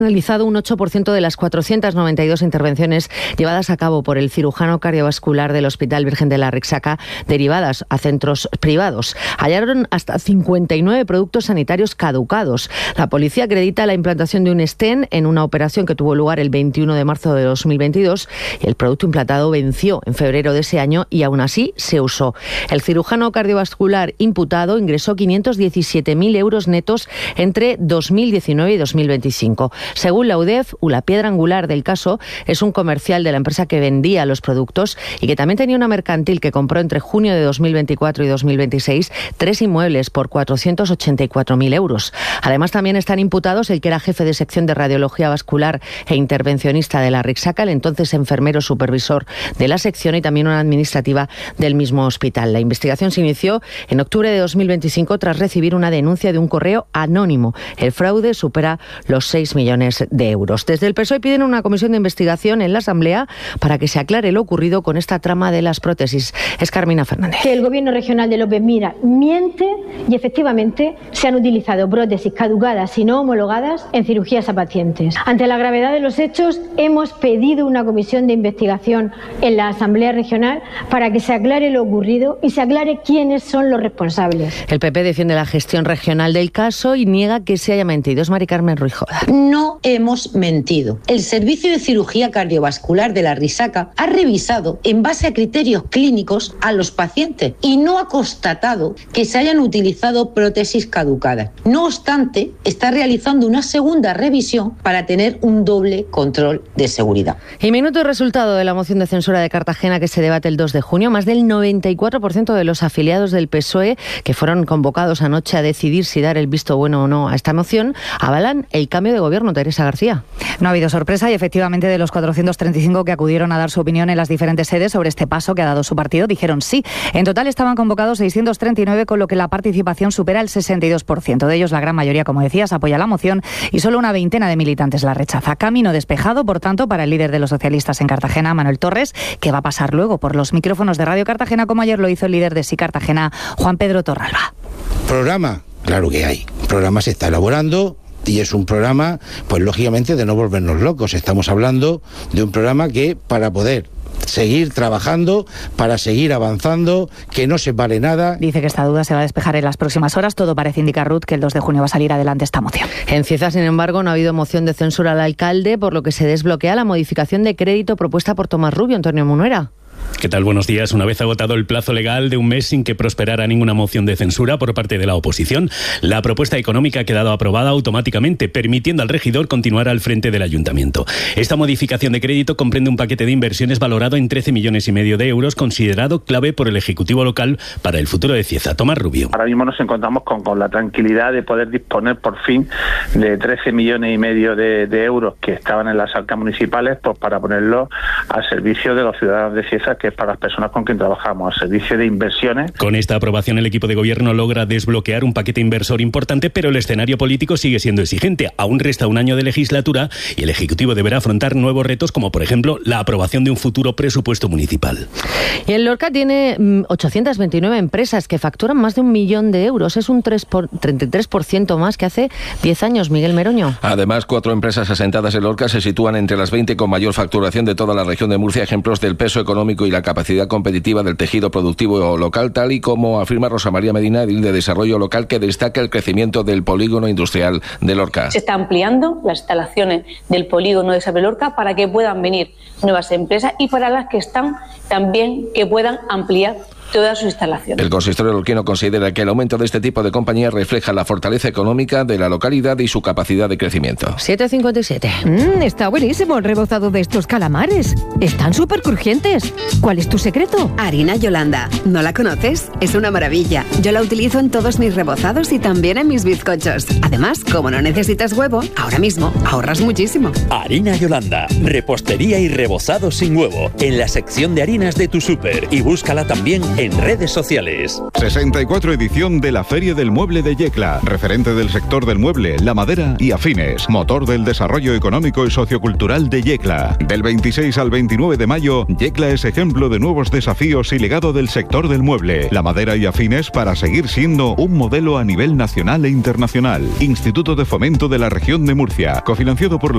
Analizado un 8% de las 492 intervenciones llevadas a cabo por el cirujano cardiovascular del Hospital Virgen de la Rixaca, derivadas a centros privados. Hallaron hasta 59 productos sanitarios caducados. La policía acredita la implantación de un stent en una operación que tuvo lugar el 21 de marzo de 2022 y el producto implantado venció en febrero de ese año y aún así se usó. El cirujano cardiovascular imputado ingresó 517.000 euros netos entre 2019 y 2025. Según la UDEF, la piedra angular del caso es un comercial de la empresa que vendía los productos y que también tenía una mercantil que compró entre junio de 2024 y 2026 3 inmuebles por 484.000 euros. Además, también están imputados el que era jefe de sección de radiología vascular e intervencionista de la Rixaca, el entonces enfermero supervisor de la sección y también una administrativa del mismo hospital. La investigación se inició en octubre de 2025 tras recibir una denuncia de un correo anónimo. El fraude supera los 6 millones de euros. Desde el PSOE piden una comisión de investigación en la Asamblea para que se aclare lo ocurrido con esta trama de las prótesis. Es Carmina Fernández. Que el Gobierno regional de López Mira miente y efectivamente se han utilizado prótesis caducadas y no homologadas en cirugías a pacientes. Ante la gravedad de los hechos, hemos pedido una comisión de investigación en la Asamblea Regional para que se aclare lo ocurrido y se aclare quiénes son los responsables. El PP defiende la gestión regional del caso y niega que se haya mentido. Es Mari Carmen Ruiz Joda. No hemos mentido. El Servicio de Cirugía Cardiovascular de la Rixaca ha revisado en base a criterios clínicos a los pacientes y no ha constatado que se hayan utilizado prótesis caducadas. No obstante, está realizando una segunda revisión para tener un doble control de seguridad. Y minuto y resultado de la moción de censura de Cartagena que se debate el 2 de junio. Más del 94% de los afiliados del PSOE que fueron convocados anoche a decidir si dar el visto bueno o no a esta moción avalan el cambio de gobierno. Teresa García. No ha habido sorpresa y efectivamente de los 435 que acudieron a dar su opinión en las diferentes sedes sobre este paso que ha dado su partido, dijeron sí. En total estaban convocados 639, con lo que la participación supera el 62%. De ellos, la gran mayoría, como decías, apoya la moción y solo una veintena de militantes la rechaza. Camino despejado, por tanto, para el líder de los socialistas en Cartagena, Manuel Torres, que va a pasar luego por los micrófonos de Radio Cartagena, como ayer lo hizo el líder de Sí Cartagena, Juan Pedro Torralba. ¿Programa? Claro que hay. Programa se está elaborando. Y es un programa, pues lógicamente, de no volvernos locos. Estamos hablando de un programa que, para poder seguir trabajando, para seguir avanzando, que no se vale nada. Dice que esta duda se va a despejar en las próximas horas. Todo parece indicar, Ruth, que el 2 de junio va a salir adelante esta moción. En Cieza, sin embargo, no ha habido moción de censura al alcalde, por lo que se desbloquea la modificación de crédito propuesta por Tomás Rubio. Antonio Munuera. ¿Qué tal? Buenos días. Una vez agotado el plazo legal de un mes sin que prosperara ninguna moción de censura por parte de la oposición, la propuesta económica ha quedado aprobada automáticamente, permitiendo al regidor continuar al frente del ayuntamiento. Esta modificación de crédito comprende un paquete de inversiones valorado en 13,5 millones de euros, considerado clave por el Ejecutivo local para el futuro de Cieza. Tomás Rubio. Ahora mismo nos encontramos con la tranquilidad de poder disponer por fin de 13,5 millones de euros que estaban en las arcas municipales, pues para ponerlos al servicio de los ciudadanos de Cieza, que es para las personas con quien trabajamos, al servicio de inversiones. Con esta aprobación, el equipo de gobierno logra desbloquear un paquete inversor importante, pero el escenario político sigue siendo exigente. Aún resta un año de legislatura y el Ejecutivo deberá afrontar nuevos retos, como por ejemplo la aprobación de un futuro presupuesto municipal. Y el Lorca tiene 829 empresas que facturan más de 1 millón de euros. Es un 33% más que hace 10 años, Miguel Meroño. Además, 4 empresas asentadas en Lorca se sitúan entre las 20 con mayor facturación de toda la región de Murcia, ejemplos del peso económico y la capacidad competitiva del tejido productivo local, tal y como afirma Rosa María Medina, edil de Desarrollo Local, que destaca el crecimiento del polígono industrial de Lorca. Se está ampliando las instalaciones del polígono de Sabe Lorca para que puedan venir nuevas empresas y para las que están también que puedan ampliar todas sus instalaciones. El consistorio lorquino considera que el aumento de este tipo de compañías refleja la fortaleza económica de la localidad y su capacidad de crecimiento. 7,57. Está buenísimo el rebozado de estos calamares. Están súper crujientes. ¿Cuál es tu secreto? Harina Yolanda. ¿No la conoces? Es una maravilla. Yo la utilizo en todos mis rebozados y también en mis bizcochos. Además, como no necesitas huevo, ahora mismo ahorras muchísimo. Harina Yolanda. Repostería y rebozado sin huevo. En la sección de harinas de tu súper. Y búscala también en redes sociales. 64 edición de la Feria del Mueble de Yecla, referente del sector del mueble, la madera y afines, motor del desarrollo económico y sociocultural de Yecla. Del 26 al 29 de mayo, Yecla es ejemplo de nuevos desafíos y legado del sector del mueble, la madera y afines para seguir siendo un modelo a nivel nacional e internacional. Instituto de Fomento de la Región de Murcia, cofinanciado por la